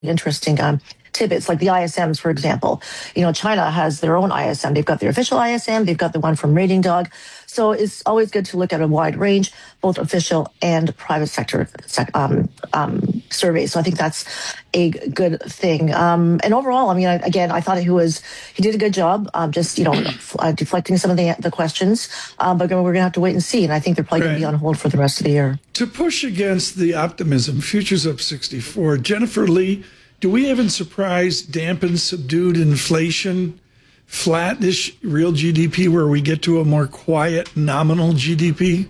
interesting tidbits, like the ISMs, for example. China has their own ISM. They've got their official ISM. They've got the one from Rating Dog. So it's always good to look at a wide range, both official and private sector surveys. So I think that's a good thing. And overall, again, I thought he did a good job, deflecting some of the questions. But we're going to have to wait and see. And I think they're probably going to be on hold for the rest of the year. To push against the optimism, futures up 64. Jennifer Lee, do we have in surprise dampened, subdued inflation, flattish real GDP where we get to a more quiet nominal GDP?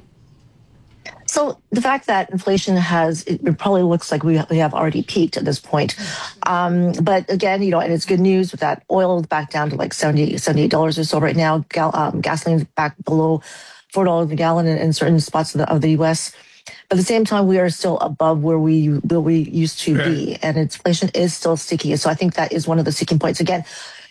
So the fact that inflation it probably looks like we have already peaked at this point. But again, and it's good news with that oil back down to like $78 or so right now. Gasoline's back below $4 a gallon in certain spots of the U.S. But at the same time, we are still above where we used to be, and inflation is still sticky. So I think that is one of the sticking points. Again,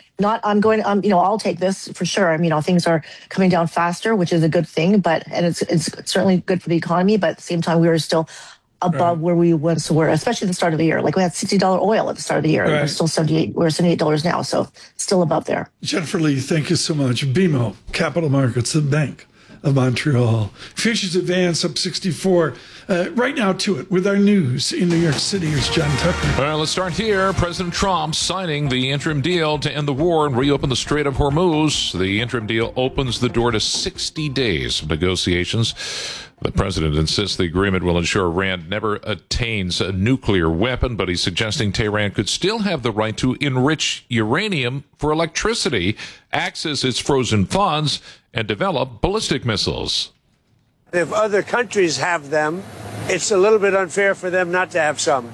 I'll take this for sure. Things are coming down faster, which is a good thing, and it's certainly good for the economy. But at the same time, we are still above where we once were, especially at the start of the year. Like we had $60 oil at the start of the year. We're still $78 now, so still above there. Jennifer Lee, thank you so much. BMO Capital Markets, the Bank of Montreal. Futures advance up 64. Right now to it with our news in New York City. Here's John Tucker. Well, let's start here. President Trump signing the interim deal to end the war and reopen the Strait of Hormuz. The interim deal opens the door to 60 days of negotiations. The president insists the agreement will ensure Iran never attains a nuclear weapon, but he's suggesting Tehran could still have the right to enrich uranium for electricity, access its frozen funds, and develop ballistic missiles. If other countries have them, it's a little bit unfair for them not to have some.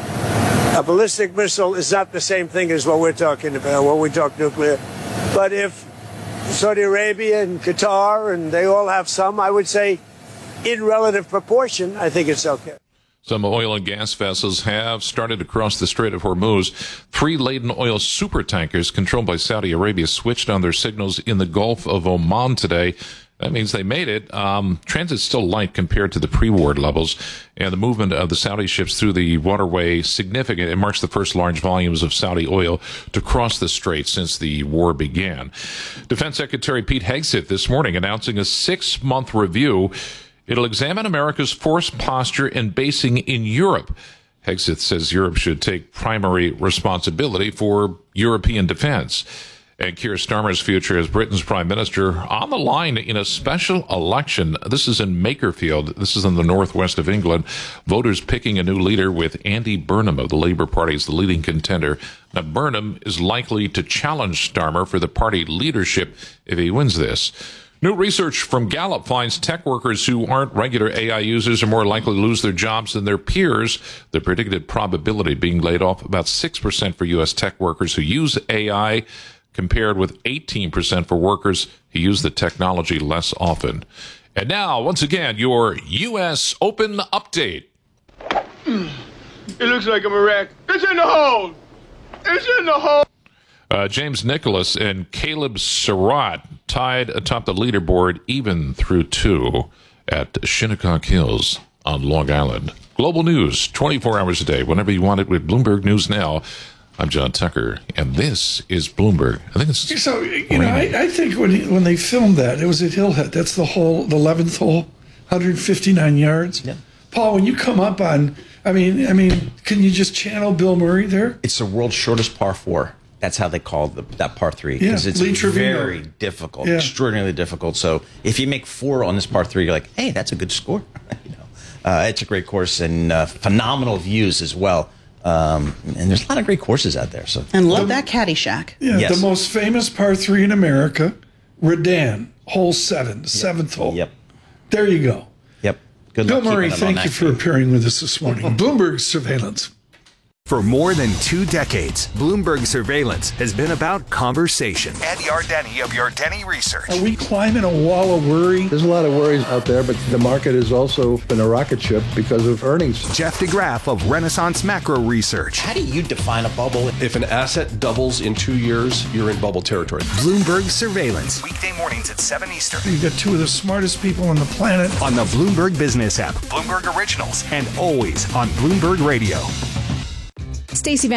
A ballistic missile is not the same thing as what we're talking about when we talk nuclear. But if Saudi Arabia and Qatar and they all have some, I would say in relative proportion, I think it's okay. Some oil and gas vessels have started to cross the Strait of Hormuz. 3 laden oil supertankers controlled by Saudi Arabia switched on their signals in the Gulf of Oman today. That means they made it. Transit's still light compared to the pre-war levels, and the movement of the Saudi ships through the waterway significant. It marks the first large volumes of Saudi oil to cross the strait since the war began. Defense Secretary Pete Hegseth this morning announcing a 6-month review. It'll examine America's force posture and basing in Europe. Hegseth says Europe should take primary responsibility for European defense. And Keir Starmer's future as Britain's prime minister on the line in a special election. This is in Makerfield. This is in the northwest of England. Voters picking a new leader with Andy Burnham of the Labour Party as the leading contender. Now, Burnham is likely to challenge Starmer for the party leadership if he wins this. New research from Gallup finds tech workers who aren't regular AI users are more likely to lose their jobs than their peers. The predicted probability of being laid off about 6% for U.S. tech workers who use AI, compared with 18% for workers who use the technology less often. And now, once again, your U.S. Open update. It looks like I'm a wreck. It's in the hole! It's in the hole! James Nicholas and Caleb Surratt tied atop the leaderboard even through 2 at Shinnecock Hills on Long Island. Global news, 24 hours a day, whenever you want it with Bloomberg News Now. I'm John Tucker, and this is Bloomberg. I think it's so. I think when they filmed that, it was at Hillhead. That's the 11th hole, 159 yards. Yeah. Paul, when you come up on, I mean, can you just channel Bill Murray there? It's the world's shortest par 4. That's how they call that par 3 because it's very difficult, extraordinarily difficult. So if you make 4 on this par 3, you're like, hey, that's a good score. It's a great course and phenomenal views as well. And there's a lot of great courses out there. And love that caddy shack. Yeah, yes. The most famous par 3 in America, Redan, hole 7, the 7th hole. Yep. There you go. Yep. Good Bill luck. Murray, thank you for appearing with us this morning. Bloomberg Surveillance. For more than 2 decades, Bloomberg Surveillance has been about conversation. Ed Yardeni of Yardeni Research. Are we climbing a wall of worry? There's a lot of worries out there, but the market has also been a rocket ship because of earnings. Jeff DeGraff of Renaissance Macro Research. How do you define a bubble? If an asset doubles in 2 years, you're in bubble territory. Bloomberg Surveillance. Weekday mornings at 7 Eastern. You've got 2 of the smartest people on the planet. On the Bloomberg Business app. Bloomberg Originals. And always on Bloomberg Radio. Stacey